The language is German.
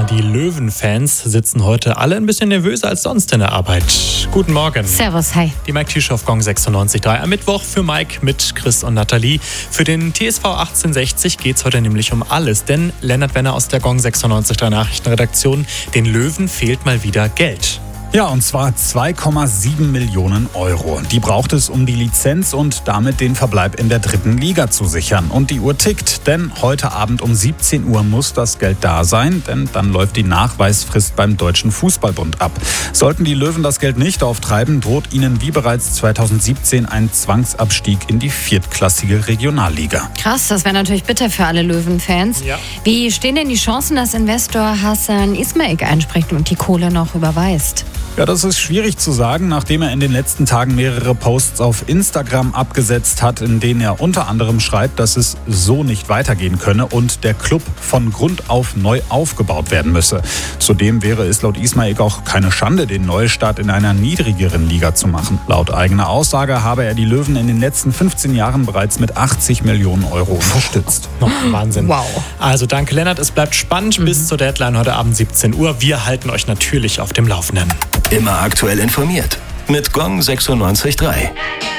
Die Löwen-Fans sitzen heute alle ein bisschen nervöser als sonst in der Arbeit. Guten Morgen. Servus, hi. Die Mike Tisch auf Gong 96.3 am Mittwoch für Mike mit Chris und Nathalie. Für den TSV 1860 geht es heute nämlich um alles, denn Lennart Wenner aus der Gong 96.3 Nachrichtenredaktion, den Löwen fehlt mal wieder Geld. Ja, und zwar 2,7 Millionen Euro. Die braucht es, um die Lizenz und damit den Verbleib in der 3. Liga zu sichern. Und die Uhr tickt, denn heute Abend um 17 Uhr muss das Geld da sein, denn dann läuft die Nachweisfrist beim Deutschen Fußballbund ab. Sollten die Löwen das Geld nicht auftreiben, droht ihnen wie bereits 2017 ein Zwangsabstieg in die viertklassige Regionalliga. Krass, das wäre natürlich bitter für alle Löwen-Fans. Ja. Wie stehen denn die Chancen, dass Investor Hassan Ismail einspricht und die Kohle noch überweist? Ja, das ist schwierig zu sagen, nachdem er in den letzten Tagen mehrere Posts auf Instagram abgesetzt hat, in denen er unter anderem schreibt, dass es so nicht weitergehen könne und der Club von Grund auf neu aufgebaut werden müsse. Zudem wäre es laut Ismail auch keine Schande, den Neustart in einer niedrigeren Liga zu machen. Laut eigener Aussage habe er die Löwen in den letzten 15 Jahren bereits mit 80 Millionen Euro unterstützt. Wahnsinn. Wow. Also danke Lennart, es bleibt spannend bis zur Deadline heute Abend 17 Uhr. Wir halten euch natürlich auf dem Laufenden. Immer aktuell informiert mit Gong 96.3.